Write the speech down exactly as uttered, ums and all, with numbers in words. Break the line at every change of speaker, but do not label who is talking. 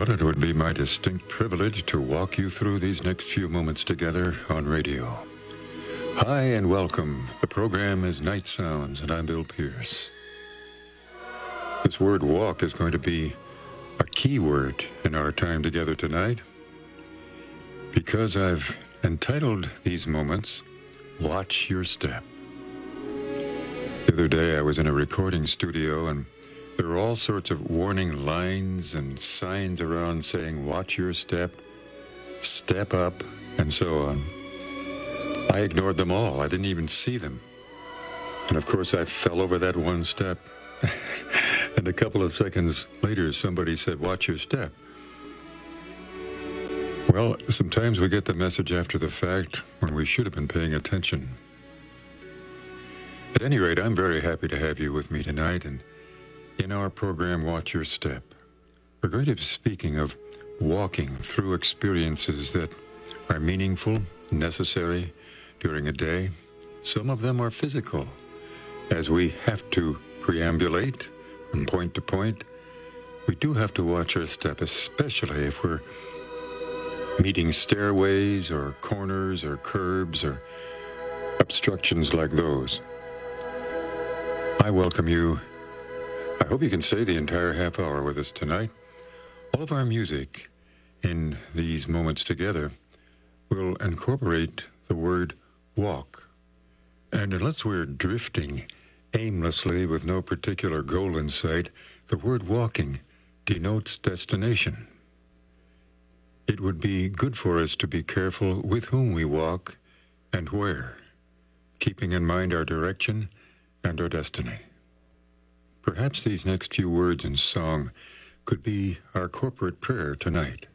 Well, it would be my distinct privilege to walk you through these next few moments together on radio. Hi and welcome. The program is Night Sounds, and I'm Bill Pierce. This word walk is going to be a key word in our time together tonight because I've entitled these moments, Watch Your Step. The other day I was in a recording studio and there were all sorts of warning lines and signs around saying, watch your step, step up, and so on. I ignored them all. I didn't even see them. And of course, I fell over that one step. And a couple of seconds later, somebody said, watch your step. Well, sometimes we get the message after the fact when we should have been paying attention. At any rate, I'm very happy to have you with me tonight, and in our program, Watch Your Step, we're going to be speaking of walking through experiences that are meaningful, necessary during a day. Some of them are physical, as we have to preambulate from point to point. We do have to watch our step, especially if we're meeting stairways or corners or curbs or obstructions like those. I welcome you. I hope you can stay the entire half hour with us tonight. All of our music in these moments together will incorporate the word walk. And unless we're drifting aimlessly with no particular goal in sight, the word walking denotes destination. It would be good for us to be careful with whom we walk and where, keeping in mind our direction and our destiny. Perhaps these next few words in song could be our corporate prayer tonight.